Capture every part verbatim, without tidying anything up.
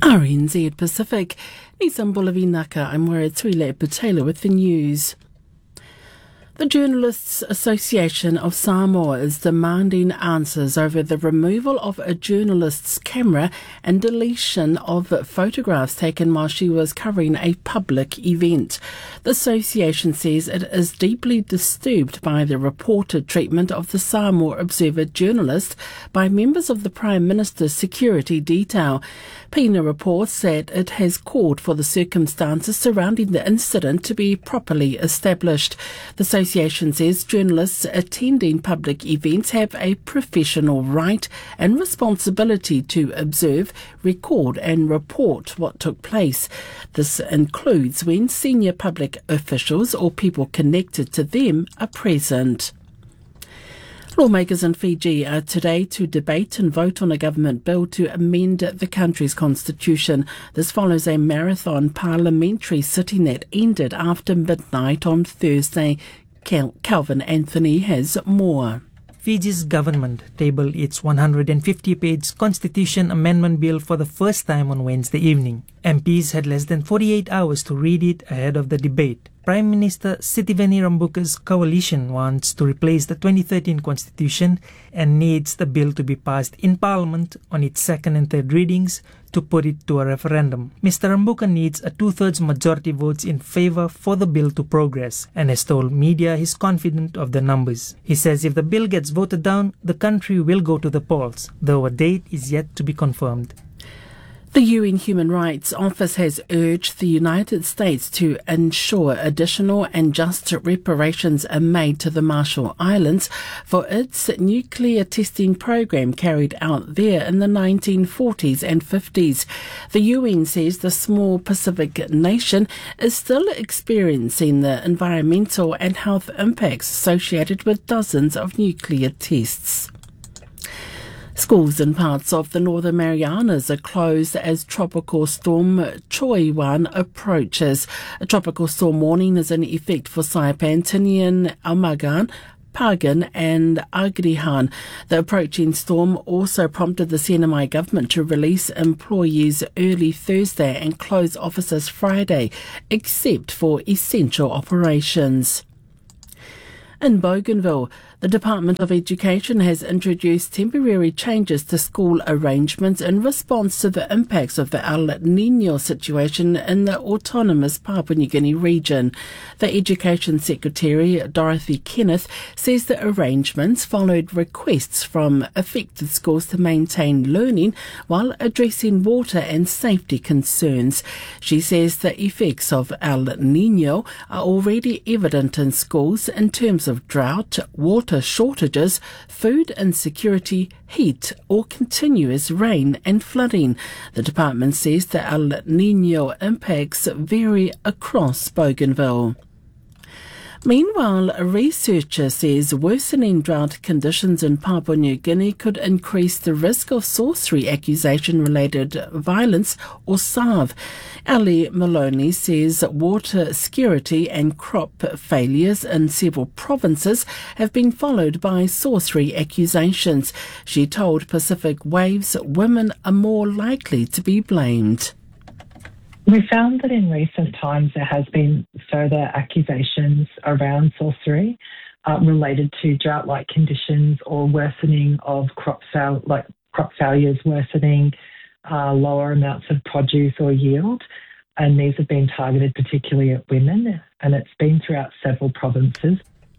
R N Z Pacific. Nisambula Vinaka, I'm Wara Tuile Patela with the news. The Journalists Association of Samoa is demanding answers over the removal of a journalist's camera and deletion of photographs taken while she was covering a public event. The association says it is deeply disturbed by the reported treatment of the Samoa Observer journalist by members of the Prime Minister's security detail. Pina reports that it has called for the circumstances surrounding the incident to be properly established. The association says journalists attending public events have a professional right and responsibility to observe, record and report what took place. This includes when senior public officials or people connected to them are present. Lawmakers in Fiji are today to debate and vote on a government bill to amend the country's constitution. This follows a marathon parliamentary sitting that ended after midnight on Thursday. Cal- Calvin Anthony has more. Fiji's government tabled its one hundred fifty page constitution amendment bill for the first time on Wednesday evening. M Ps had less than forty-eight hours to read it ahead of the debate. Prime Minister Sitiveni Rabuka's coalition wants to replace the twenty thirteen constitution and needs the bill to be passed in Parliament on its second and third readings to put it to a referendum. Mister Rabuka needs a two-thirds majority votes in favour for the bill to progress and has told media he's confident of the numbers. He says if the bill gets voted down, the country will go to the polls, though a date is yet to be confirmed. The U N Human Rights Office has urged the United States to ensure additional and just reparations are made to the Marshall Islands for its nuclear testing program carried out there in the nineteen forties and fifties. The U N says the small Pacific nation is still experiencing the environmental and health impacts associated with dozens of nuclear tests. Schools in parts of the Northern Marianas are closed as Tropical Storm Choiwan approaches. A tropical storm warning is in effect for Saipan, Tinian, Almagan, Pagan and Agrihan. The approaching storm also prompted the Senamai government to release employees early Thursday and close offices Friday, except for essential operations. In Bougainville, the Department of Education has introduced temporary changes to school arrangements in response to the impacts of the El Niño situation in the autonomous Papua New Guinea region. The Education Secretary, Dorothy Kenneth, says the arrangements followed requests from affected schools to maintain learning while addressing water and safety concerns. She says the effects of El Niño are already evident in schools in terms of drought, water shortages, food insecurity, heat or continuous rain and flooding. The department says the El Niño impacts vary across Bougainville. Meanwhile, a researcher says worsening drought conditions in Papua New Guinea could increase the risk of sorcery accusation-related violence, or S A V. Ali Maloney says water scarcity and crop failures in several provinces have been followed by sorcery accusations. She told Pacific Waves women are more likely to be blamed. We found that in recent times there has been further accusations around sorcery uh, related to drought-like conditions or worsening of crop fail, like crop failures, worsening uh, lower amounts of produce or yield, and these have been targeted particularly at women, and it's been throughout several provinces.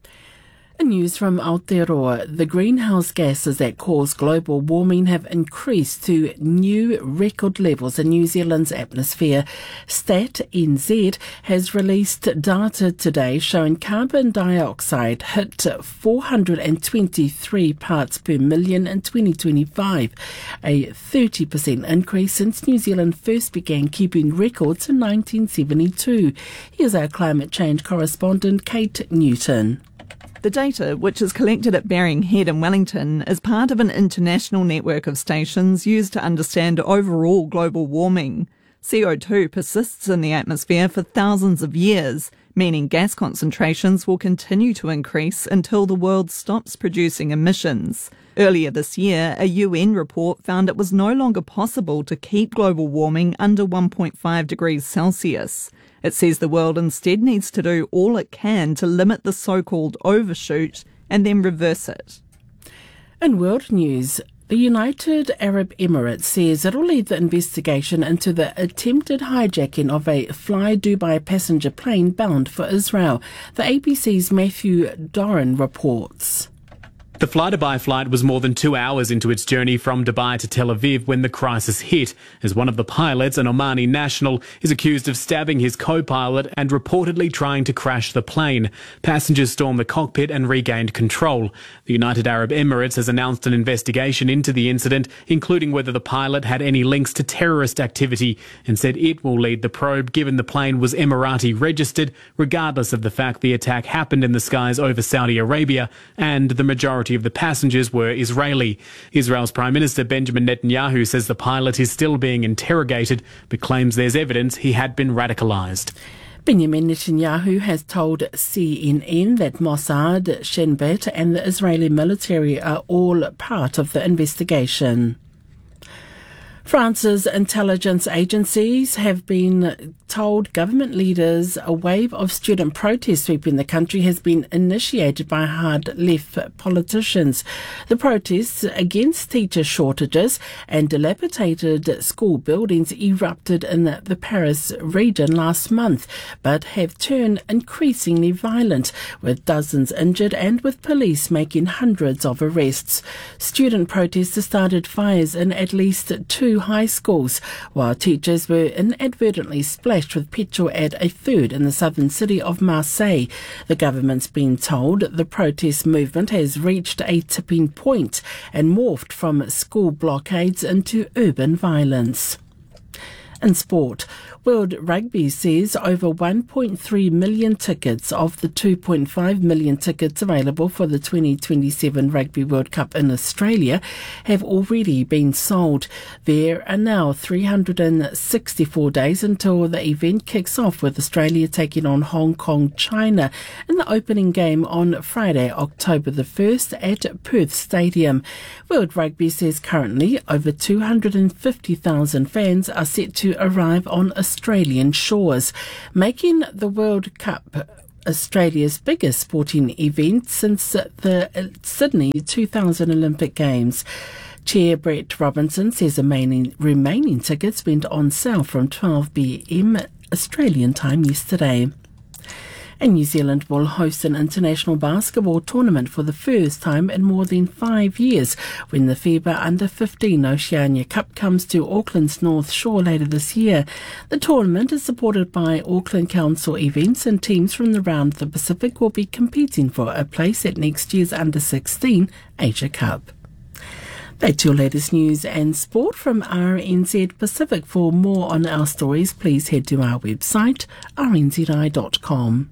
News from Aotearoa. The greenhouse gases that cause global warming have increased to new record levels in New Zealand's atmosphere. Stat N Z has released data today showing carbon dioxide hit four hundred twenty-three parts per million in twenty twenty-five, a thirty percent increase since New Zealand first began keeping records in nineteen seventy-two. Here's our climate change correspondent, Kate Newton. The data, which is collected at Baring Head in Wellington, is part of an international network of stations used to understand overall global warming. C O two persists in the atmosphere for thousands of years, meaning gas concentrations will continue to increase until the world stops producing emissions. Earlier this year, a U N report found it was no longer possible to keep global warming under one point five degrees Celsius. It says the world instead needs to do all it can to limit the so-called overshoot and then reverse it. In world news, the United Arab Emirates says it will lead the investigation into the attempted hijacking of a Fly Dubai passenger plane bound for Israel. The A B C's Matthew Doran reports. The Fly Dubai flight was more than two hours into its journey from Dubai to Tel Aviv when the crisis hit, as one of the pilots, an Omani national, is accused of stabbing his co-pilot and reportedly trying to crash the plane. Passengers stormed the cockpit and regained control. The United Arab Emirates has announced an investigation into the incident, including whether the pilot had any links to terrorist activity, and said it will lead the probe given the plane was Emirati registered, regardless of the fact the attack happened in the skies over Saudi Arabia and the majority of the passengers were Israeli. Israel's Prime Minister Benjamin Netanyahu says the pilot is still being interrogated, but claims there's evidence he had been radicalised. Benjamin Netanyahu has told C N N that Mossad, Shin Bet and the Israeli military are all part of the investigation. France's intelligence agencies have been told government leaders a wave of student protests sweeping the country has been initiated by hard-left politicians. The protests against teacher shortages and dilapidated school buildings erupted in the, the Paris region last month, but have turned increasingly violent, with dozens injured and with police making hundreds of arrests. Student protesters started fires in at least two high schools, while teachers were inadvertently splashed with petrol at a third in the southern city of Marseille. The government's been told the protest movement has reached a tipping point and morphed from school blockades into urban violence. In sport, World Rugby says over one point three million tickets of the two point five million tickets available for the twenty twenty-seven Rugby World Cup in Australia have already been sold. There are now three hundred sixty-four days until the event kicks off, with Australia taking on Hong Kong, China in the opening game on Friday, October the first at Perth Stadium. World Rugby says currently over two hundred fifty thousand fans are set to arrive on Australian shores, making the World Cup Australia's biggest sporting event since the Sydney two thousand Olympic Games. Chair Brett Robinson says the remaining, remaining tickets went on sale from twelve p.m. Australian time yesterday. And New Zealand will host an international basketball tournament for the first time in more than five years when the FIBA Under fifteen Oceania Cup comes to Auckland's North Shore later this year. The tournament is supported by Auckland Council Events, and teams from around the Pacific will be competing for a place at next year's Under sixteen Asia Cup. That's your latest news and sport from R N Z Pacific. For more on our stories, please head to our website, r n z i dot com.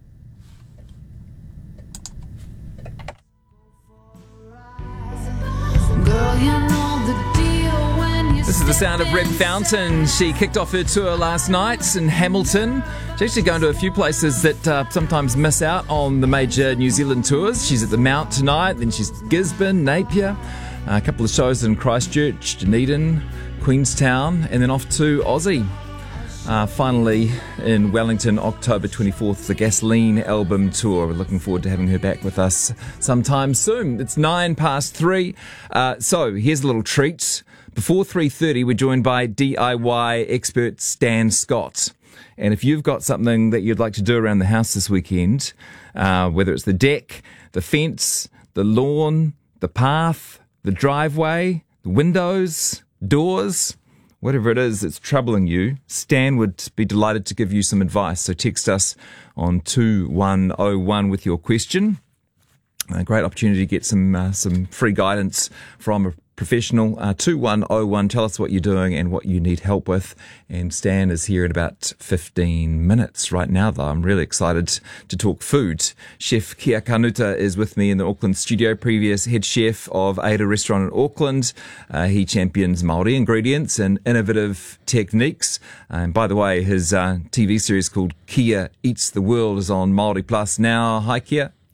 This is the sound of Red Fountain. She kicked off her tour last night in Hamilton. She's actually going to a few places that uh, sometimes miss out on the major New Zealand tours. She's at the Mount tonight, then she's Gisborne, Napier, a couple of shows in Christchurch, Dunedin, Queenstown, and then off to Aussie. Uh, finally, in Wellington, October twenty-fourth, the Gasoline album tour. We're looking forward to having her back with us sometime soon. It's nine past three. Uh, so here's a little treat. Before three thirty, we're joined by D I Y expert Stan Scott. And if you've got something that you'd like to do around the house this weekend, uh, whether it's the deck, the fence, the lawn, the path, the driveway, the windows, doors, whatever it is that's troubling you, Stan would be delighted to give you some advice. So text us on two one oh one with your question. A great opportunity to get some uh, some free guidance from a professional. uh, two one oh one, tell us what you're doing and what you need help with. And Stan is here in about fifteen minutes. Right now, though, I'm really excited to talk food. Chef Kia Kanuta is with me in the Auckland studio, previous head chef of Ada Restaurant in Auckland. Uh, he champions Māori ingredients and innovative techniques. And by the way, his uh, T V series called Kia Eats the World is on Māori Plus now. Hi, Kia.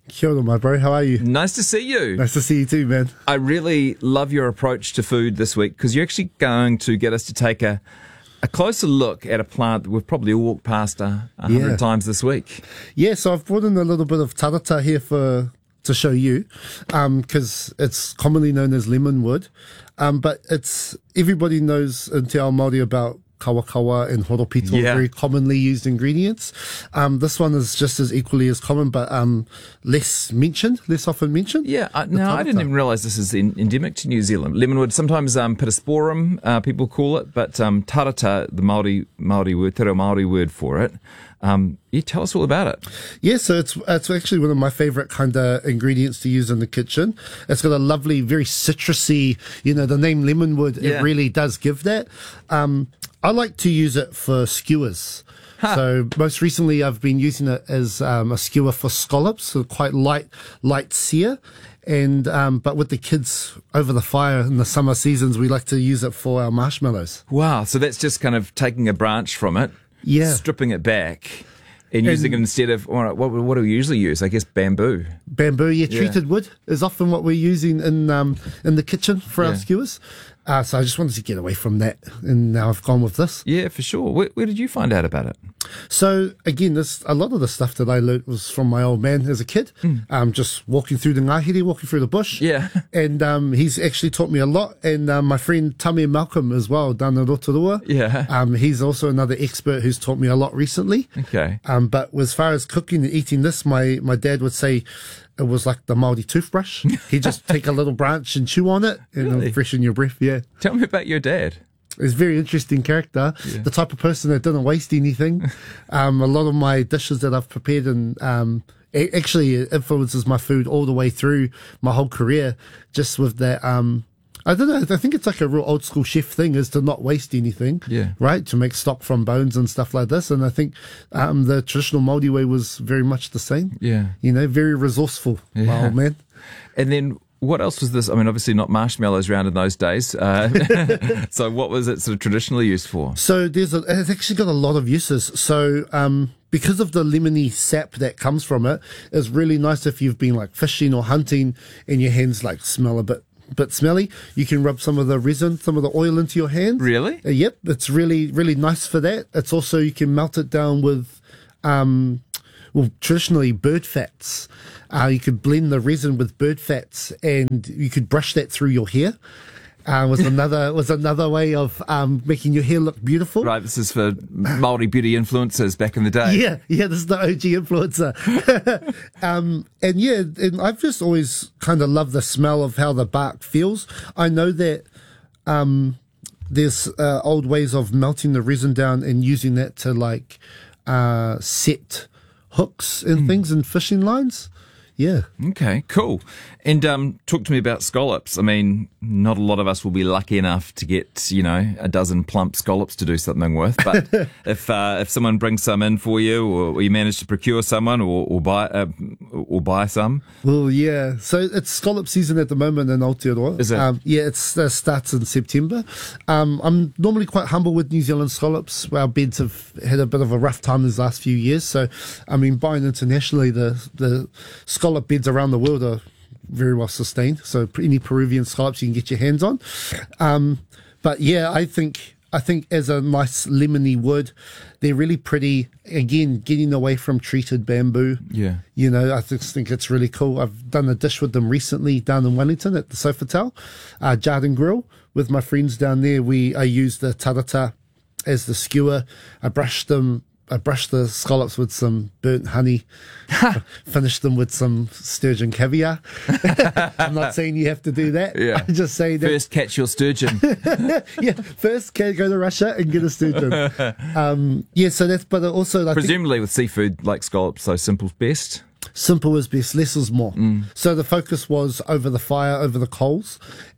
Kia ora, my bro. How are you? Nice to see you. Nice to see you too, man. I really love your approach to food this week because you're actually going to get us to take a a closer look at a plant that we've probably all walked past a, a hundred Yeah. times this week. Yeah, so I've brought in a little bit of tarata here for to show you, because it's commonly known as lemonwood, um, but it's everybody knows in Te Ao Māori about kawakawa and horopito, Yeah. very commonly used ingredients. Um, this one is just as equally as common, but um, less mentioned, less often mentioned. Yeah, I, The no, I didn't tarata. even realise this is in, endemic to New Zealand. Lemonwood, sometimes um, pittosporum, uh, people call it, but um, tarata, the Māori, Māori word, te reo Māori word for it. Um, you tell us all about it. Yeah, so it's it's actually one of my favourite kind of ingredients to use in the kitchen. It's got a lovely, very citrusy, you know, the name lemonwood, Yeah. it really does give that. Um, I like to use it for skewers. Huh. So most recently I've been using it as um, a skewer for scallops, so quite light, light sear. And, um, but with the kids over the fire in the summer seasons, we like to use it for our marshmallows. Wow, so that's just kind of taking a branch from it, Yeah. stripping it back, and using it instead of, all right, what, what do we usually use? I guess bamboo. Bamboo, yeah, Yeah. treated wood is often what we're using in um, in the kitchen for our Yeah. skewers. Uh, so I just wanted to get away from that, and now I've gone with this. Yeah, for sure. Where, where did you find out about it? So again, this a lot of the stuff that I learnt was from my old man as a kid. Um, just walking through the ngahere, walking through the bush. Yeah. And um, he's actually taught me a lot. And um, my friend Tame Malcolm as well, down in Rotorua. Yeah. Um, he's also another expert who's taught me a lot recently. Okay. Um, but as far as cooking and eating this, my, my dad would say it was like the Māori toothbrush. He'd just take a little branch and chew on it and Really? it'll freshen your breath. Yeah. Tell me about your dad. He's a very interesting character. The type of person that didn't waste anything. Um, a lot of my dishes that I've prepared and, um, a- actually it influences my food all the way through my whole career, just with that, um, I don't know. I think it's like a real old school chef thing is to not waste anything. Yeah. Right. To make stock from bones and stuff like this. And I think, um, the traditional Māori way was very much the same. Yeah. You know, very resourceful, my Yeah. old man. And then what else was this? I mean, obviously not marshmallows around in those days. Uh, so what was it sort of traditionally used for? So there's a, it's actually got a lot of uses. So, um, because of the lemony sap that comes from it, it's really nice if you've been like fishing or hunting and your hands like smell a bit, bit smelly. You can rub some of the resin, some of the oil into your hands. Really? Uh, yep. It's really, really nice for that. It's also, you can melt it down with, um, well, traditionally bird fats. Uh, you could blend the resin with bird fats and you could brush that through your hair. Uh, was another was another way of um, making your hair look beautiful. Right, this is for Māori beauty influencers back in the day. Yeah, yeah, this is the O G influencer. um, and yeah, and I've just always kind of loved the smell of how the bark feels. I know that um, there's uh, old ways of melting the resin down and using that to like uh, set hooks and things and fishing lines. Yeah. Okay, cool. And um, talk to me about scallops. I mean, not a lot of us will be lucky enough to get, you know, a dozen plump scallops to do something with. But if uh, if someone brings some in for you, or, or you manage to procure someone, or, or buy uh, or buy some, Well, yeah. So it's scallop season at the moment in Aotearoa. Is it? Um, yeah, it uh, starts in September. Um, I'm normally quite humble with New Zealand scallops. Our beds have had a bit of a rough time these last few years. So, I mean, buying internationally, the the scallop beds around the world are very well sustained. So any Peruvian scallops you can get your hands on. Um, but yeah, I think I think as a nice lemony wood, they're really pretty. Again, getting away from treated bamboo. Yeah. You know, I just think it's really cool. I've done a dish with them recently down in Wellington at the Sofitel, uh, Jardin Grill, with my friends down there. We I used the tarata as the skewer. I brushed them. I brushed the scallops with some burnt honey, finished them with some sturgeon caviar. I'm not saying you have to do that. Yeah. I'm just saying that. first catch your sturgeon. Yeah, first can go to Russia and get a sturgeon. um, yeah, so that's, but also, I think Presumably with seafood like scallops, so simple's best. simple is best, less is more. So the focus was over the fire, over the coals.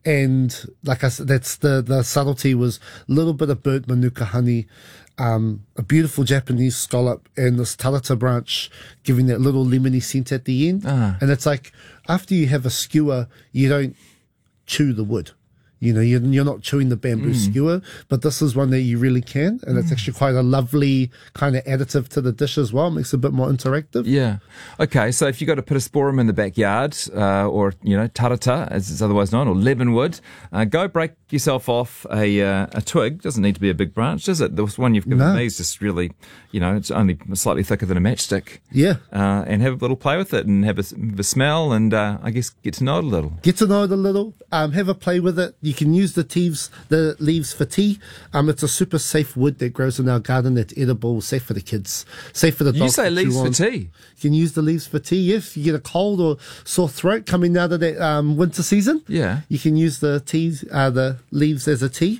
And like I said, that's the, the subtlety was a little bit of burnt manuka honey, um, a beautiful Japanese scallop, and this tarata branch giving that little lemony scent at the end. Ah. And it's like, after you have a skewer, you don't chew the wood. You know, you're, you're not chewing the bamboo mm. skewer, but this is one that you really can. And mm. it's actually quite a lovely kind of additive to the dish as well. It makes it a bit more interactive. Yeah. Okay, so if you got a pittosporum in the backyard, uh, or, you know, tarata, as it's otherwise known, or leavenwood, uh, go break yourself off a uh, a twig. Doesn't need to be a big branch, does it? The one you've given no. me is just really, you know, it's only slightly thicker than a matchstick. Yeah. Uh, and have a little play with it and have a, have a smell and, uh, I guess, get to know it a little. Get to know it a little. Um, have a play with it. You can use the leaves, the leaves for tea. Um, it's a super safe wood that grows in our garden that's edible, safe for the kids, safe for the dogs. You say leaves for tea? You can use the leaves for tea. If you get a cold or sore throat coming out of that um, winter season, yeah, you can use the teas, uh, the leaves as a tea.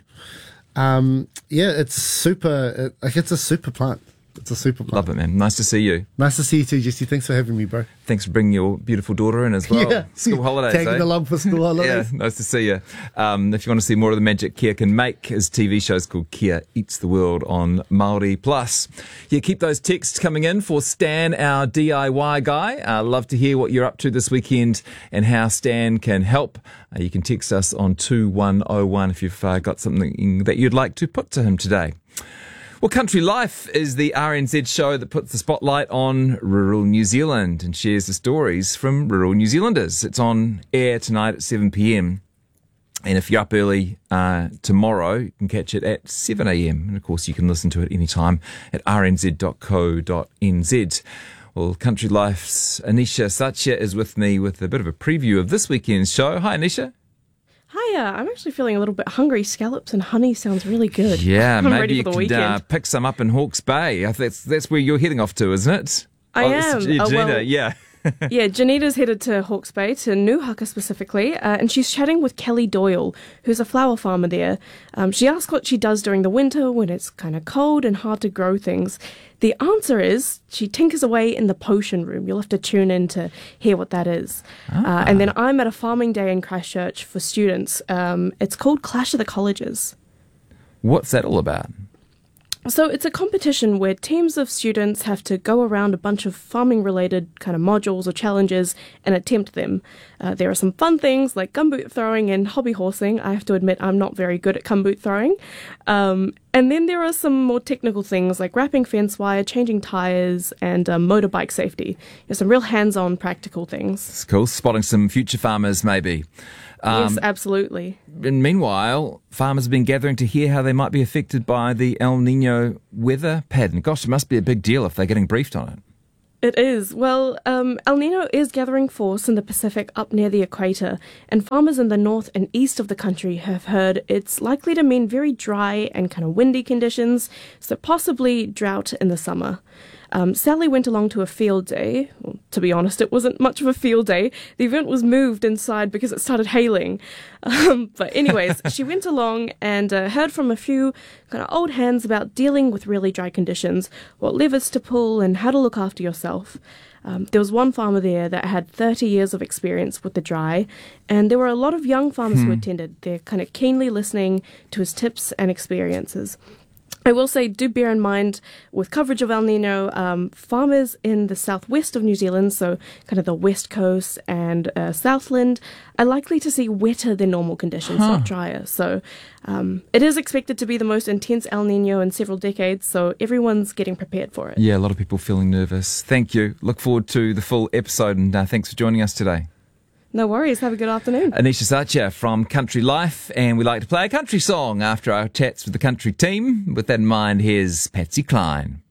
Um, yeah, it's super. It, like it's a super plant. It's a super plant. Love it, man. Nice to see you. Nice to see you too, Jesse. Thanks for having me, bro. Thanks for bringing your beautiful daughter in as well. Yeah. School holidays, Taking eh? along for school holidays. Yeah, nice to see you. Um, if you want to see more of the magic Kia can make, his T V show's called Kia Eats the World on Māori Plus. Yeah, keep those texts coming in for Stan, our D I Y guy. Uh, love to hear what you're up to this weekend and how Stan can help. Uh, you can text us on two one oh one if you've uh, got something that you'd like to put to him today. Well, Country Life is the R N Z show that puts the spotlight on rural New Zealand and shares the stories from rural New Zealanders. It's on air tonight at seven p.m. And if you're up early uh, tomorrow, you can catch it at seven a.m. And, of course, you can listen to it anytime at r n z dot co dot n z. Well, Country Life's Anisha Satya is with me with a bit of a preview of this weekend's show. Hi, Anisha. Hiya, I'm actually feeling a little bit hungry. Scallops and honey sounds really good. Yeah, I'm maybe ready you for the could weekend. uh, pick some up in Hawke's Bay. I think that's, that's where you're heading off to, isn't it? I oh, am. It's, Oh, Gina, well, yeah. yeah, Janita's headed to Hawke's Bay, to Nuhaka specifically, uh, and she's chatting with Kelly Doyle, who's a flower farmer there. Um, she asks what she does during the winter when it's kind of cold and hard to grow things. The answer is she tinkers away in the potion room. You'll have to tune in to hear what that is. Ah. Uh, and then I'm at a farming day in Christchurch for students. Um, it's called Clash of the Colleges. What's that all about? So it's a competition where teams of students have to go around a bunch of farming-related kind of modules or challenges and attempt them. Uh, there are some fun things like gumboot throwing and hobby horsing. I have to admit I'm not very good at gumboot throwing. Um, and then there are some more technical things like wrapping fence wire, changing tyres, and uh, motorbike safety. There's some real hands-on practical things. It's cool. Spotting some future farmers, maybe. Um, yes, absolutely. And meanwhile, farmers have been gathering to hear how they might be affected by the El Nino weather pattern. Gosh, it must be a big deal if they're getting briefed on it. It is. Well, um, El Nino is gathering force in the Pacific up near the equator, and farmers in the north and east of the country have heard it's likely to mean very dry and kind of windy conditions, so possibly drought in the summer. Um, Sally went along to a field day. Well, to be honest, it wasn't much of a field day. The event was moved inside because it started hailing. Um, but anyways, she went along and uh, heard from a few kind of old hands about dealing with really dry conditions, what levers to pull and how to look after yourself. Um, there was one farmer there that had thirty years of experience with the dry, and there were a lot of young farmers hmm. who attended. They're kind of keenly listening to his tips and experiences. I will say, do bear in mind, with coverage of El Nino, um, farmers in the southwest of New Zealand, so kind of the west coast and uh, Southland, are likely to see wetter than normal conditions, huh. not drier. So um, it is expected to be the most intense El Nino in several decades, so everyone's getting prepared for it. Yeah, a lot of people feeling nervous. Thank you. Look forward to the full episode, and uh, thanks for joining us today. No worries. Have a good afternoon. Anisha Satya from Country Life, and we like to play a country song after our chats with the country team. With that in mind, here's Patsy Cline.